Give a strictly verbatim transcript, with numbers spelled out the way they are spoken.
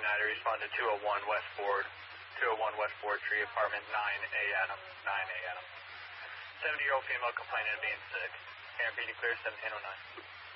nine, to respond to two oh one West Ford, two oh one West Ford Tree, apartment nine A Adam, nine A Adam. seventy-year-old female complaining of being sick. K M P D clear, seventeen oh nine.